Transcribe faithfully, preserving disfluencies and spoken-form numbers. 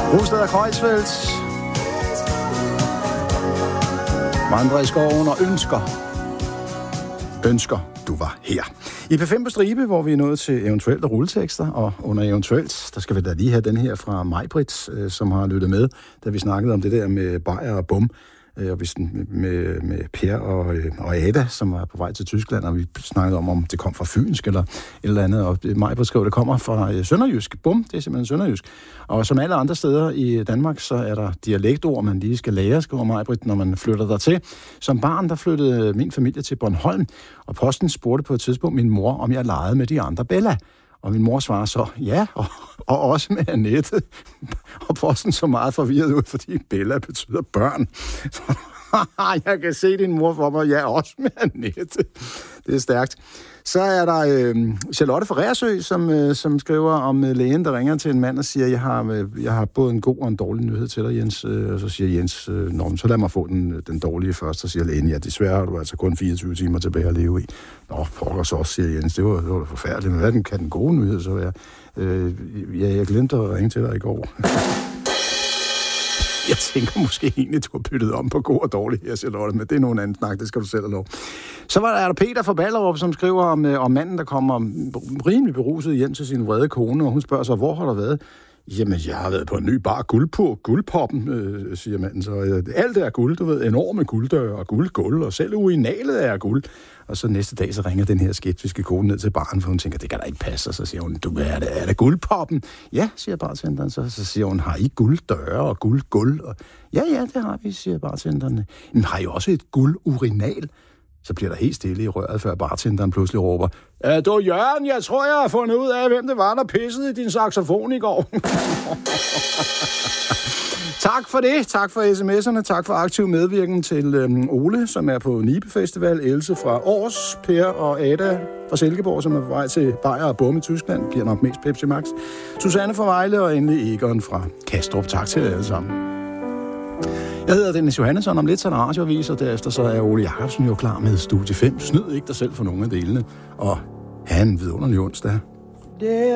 Rosted og Kreuzfeldt. Vandre i skoven og ønsker. Ønsker, du var her. I P fem på stribe, hvor vi er nået til eventuelt rulletekster, og under eventuelt, der skal vi da lige have den her fra Majbrit, som har lyttet med, da vi snakkede om det der med Bayer og Bum, og med, med Per og, og Ada, som var på vej til Tyskland, og vi snakkede om, om det kom fra Fynsk eller et eller andet, og Majbrit skrev, det kommer fra sønderjysk. Bum, det er simpelthen sønderjysk. Og som alle andre steder i Danmark, så er der dialektord, man lige skal lære, skriver Majbrit, når man flytter dertil. Som barn, der flyttede min familie til Bornholm, og posten spurgte på et tidspunkt min mor, om jeg legede med de andre Bella. Og min mor svarer så, ja, og, og også med Annette. Og posten så meget forvirret ud, fordi Bella betyder børn. Jeg kan se din mor for mig, ja, også med Annette. Det er stærkt. Så er der øh, Charlotte fra Reersø, som, øh, som skriver om øh, lægen, der ringer til en mand og siger, jeg har, øh, jeg har både en god og en dårlig nyhed til dig, Jens. Øh, og så siger Jens, øh, Nå, så lad mig få den, den dårlige først. Så siger lægen, ja, desværre har du altså kun fireogtyve timer tilbage at leve i. Nå, pokker så også, siger Jens, det var, det var forfærdeligt, men hvad den, kan den gode nyhed så være? Øh, ja, jeg glemte at ringe til dig i går. Jeg tænker måske egentlig, du har byttet om på god og dårlig her, Charlotte, men det er nogen anden snak, det skal du selv have lov. Så var der, er der Peter fra Ballerup, som skriver om, øh, om manden, der kommer rimelig beruset hjem til sin vrede kone, og hun spørger sig, hvor har der været? Jamen, jeg har været på en ny bar, guld på, guldpoppen, øh, siger manden. Så øh, alt er guld, du ved, enorme gulddøre og guldgulv, og selv urinalet er guld. Og så næste dag, så ringer den her skeptiske kone ned til baren, for hun tænker, det kan da ikke passe. Og så siger hun, du, er det, er det guldpoppen? Ja, siger bartenderen. Så, så siger hun, har I gulddøre og guldgulv? Og, ja, ja, det har vi, siger bartenderen. Men har I også et guldurinal? Så bliver der helt stille i røret, før bartenderen pludselig råber, ja, du Jørgen, jeg tror, jeg har fundet ud af, hvem det var, der pissede i din saxofon i går. Tak for det. Tak for sms'erne. Tak for aktiv medvirken til øhm, Ole, som er på Nibe Festival, Else fra Aars, Per og Ada fra Silkeborg, som er på vej til Bayer og Bum i Tyskland. Bliver nok mest Pepsi Max. Susanne fra Vejle og endelig Egon fra Kastrup. Tak til jer alle sammen. Jeg hedder Dennis Johannesson, om lidt så er der radioavis, og derefter så er Ole Jacobsen jo klar med Studie fem. Snyd ikke dig selv for nogle af delene, og have en vidunderlig onsdag.